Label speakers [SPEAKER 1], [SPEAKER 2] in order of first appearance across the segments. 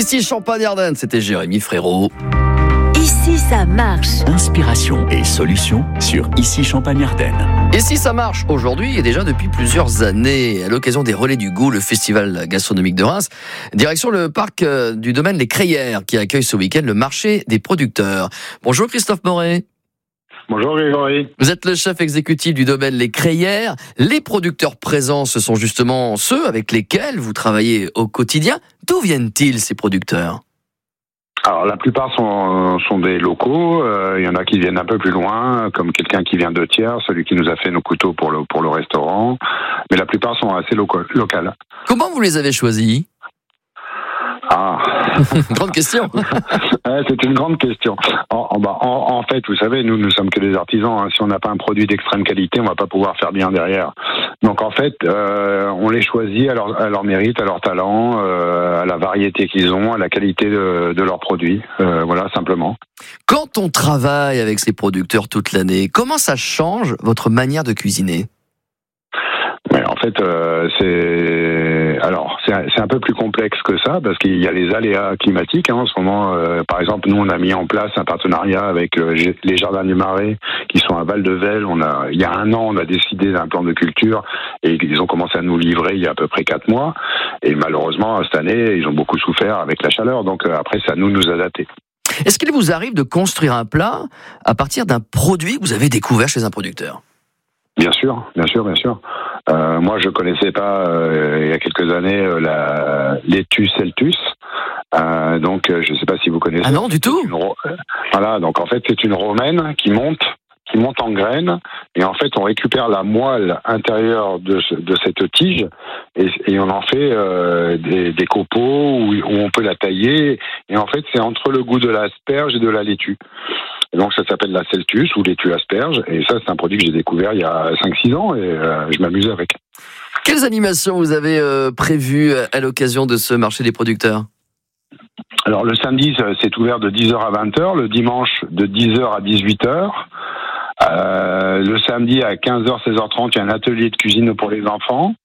[SPEAKER 1] Ici Champagne-Ardenne, c'était Jérémy Frérot.
[SPEAKER 2] Ici ça marche.
[SPEAKER 3] Inspiration et solutions sur Ici Champagne-Ardenne.
[SPEAKER 1] Ici ça marche aujourd'hui et déjà depuis plusieurs années. À l'occasion des Relais du Goût, le festival gastronomique de Reims, direction le parc du domaine Les Crayères qui accueille ce week-end le marché des producteurs. Bonjour Christophe Moret.
[SPEAKER 4] Bonjour Grégory.
[SPEAKER 1] Vous êtes le chef exécutif du domaine Les Crayères. Les producteurs présents, ce sont justement ceux avec lesquels vous travaillez au quotidien. D'où viennent-ils ces producteurs ?
[SPEAKER 4] Alors la plupart sont des locaux, il y en a qui viennent un peu plus loin, comme quelqu'un qui vient de Thiers, celui qui nous a fait nos couteaux pour le restaurant, mais la plupart sont assez locales.
[SPEAKER 1] Comment vous les avez choisis ? Grande question.
[SPEAKER 4] C'est une grande question. En fait, vous savez, nous sommes que des artisans. Si on n'a pas un produit d'extrême qualité, on va pas pouvoir faire bien derrière. Donc en fait, on les choisit à leur mérite, à leur talent, à la variété qu'ils ont, à la qualité de leurs produits. Voilà, simplement.
[SPEAKER 1] Quand on travaille avec ces producteurs toute l'année, comment ça change votre manière de cuisiner ?
[SPEAKER 4] Mais en fait, c'est un peu plus complexe que ça parce qu'il y a les aléas climatiques. En ce moment, par exemple, nous on a mis en place un partenariat avec les Jardins du Marais qui sont à Val-de-Velle. Il y a un an, on a décidé d'un plan de culture et ils ont commencé à nous livrer il y a à peu près 4 mois. Et malheureusement, cette année, ils ont beaucoup souffert avec la chaleur. Donc après, c'est à nous de nous adapter.
[SPEAKER 1] Est-ce qu'il vous arrive de construire un plat à partir d'un produit que vous avez découvert chez un producteur ?
[SPEAKER 4] Bien sûr. Moi, je connaissais pas il y a quelques années la laitue celtus. Donc, je sais pas si vous connaissez.
[SPEAKER 1] Ah non, du tout.
[SPEAKER 4] Voilà. Donc, en fait, c'est une romaine qui monte en graines, et en fait, on récupère la moelle intérieure de cette tige, et on en fait des copeaux où on peut la tailler. Et en fait, c'est entre le goût de l'asperge et de la laitue. Et donc ça s'appelle la celtus ou laitue asperge, et ça c'est un produit que j'ai découvert il y a 5-6 ans, et je m'amuse avec.
[SPEAKER 1] Quelles animations vous avez prévues à l'occasion de ce marché des producteurs ?
[SPEAKER 4] Alors le samedi c'est ouvert de 10h à 20h, le dimanche de 10h à 18h. Le samedi à 15h, 16h30, il y a un atelier de cuisine pour les enfants.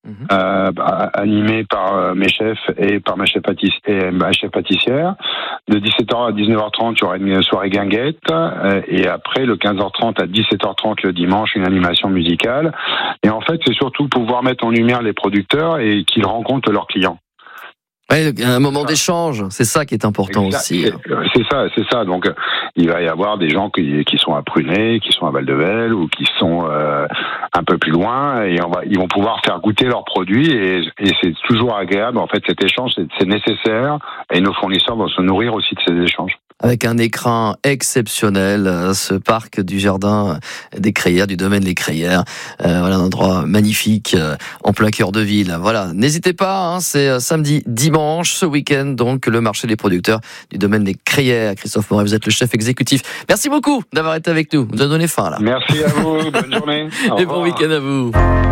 [SPEAKER 4] Animé par mes chefs et par ma chef pâtissière. De 17h à 19h30, il y aura une soirée guinguette, et après le 15h30 à 17h30 le dimanche, une animation musicale. Et en fait, c'est surtout pouvoir mettre en lumière les producteurs et qu'ils rencontrent leurs clients.
[SPEAKER 1] Ouais, un moment d'échange, c'est ça qui est important aussi.
[SPEAKER 4] C'est ça. Donc, il va y avoir des gens qui sont à Prunay, qui sont à Val-de-Velle ou qui sont un peu plus loin, et ils vont pouvoir faire goûter leurs produits, et c'est toujours agréable. En fait, cet échange, c'est nécessaire, et nos fournisseurs vont se nourrir aussi de ces échanges.
[SPEAKER 1] Avec un écrin exceptionnel, ce parc du jardin des Crayères, du domaine Les Crayères. Voilà un endroit magnifique en plein cœur de ville. Voilà, n'hésitez pas, c'est samedi, dimanche, ce week-end, donc le marché des producteurs du domaine Les Crayères. Christophe Moret, vous êtes le chef exécutif. Merci beaucoup d'avoir été avec nous. Vous nous avez donné faim là.
[SPEAKER 4] Merci à vous, bonne journée.
[SPEAKER 1] Et bon week-end à vous.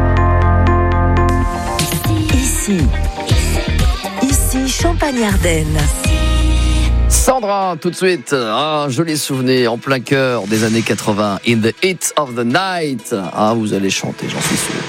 [SPEAKER 2] Ici Champagne-Ardenne.
[SPEAKER 1] Sandra, tout de suite, un joli souvenir en plein cœur des années 80. In the Heat of the Night. Vous allez chanter, j'en suis sûr.